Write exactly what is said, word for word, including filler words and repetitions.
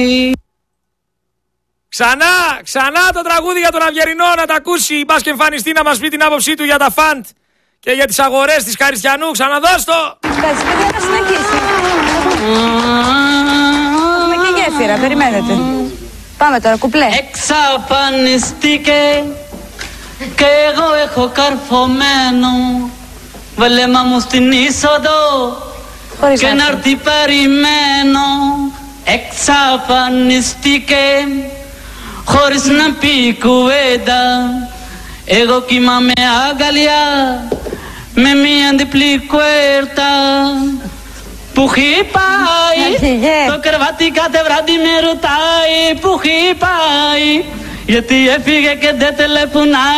Ξανά, ξανά το τραγούδι για τον Αυγερινό να τα ακούσει. Μπας και εμφανιστεί να μας πει την άποψή του για τα φαντ και για τις αγορές της Χαριστιανού. Ξαναδώσ' το! Κάτσε, παιδιά, να συνεχίσει. Έχουμε και γέφυρα, περιμένετε. Πάμε τώρα, κουπλέ. Εξαφανιστήκε και εγώ έχω καρφωμένο βλέμμα μου στην είσοδο Χωρίς και να έρθει περιμένω. Εξαφανιστήκε χωρίς να πει κουβέντα. Εγώ κοιμάμαι αγκαλιά με μία διπλή κουέρτα. Που έχει πάει το κρεβάτι κάθε βράδυ με ρωτάει. Που έχει πάει γιατί έφυγε και δεν τηλεφωνάει.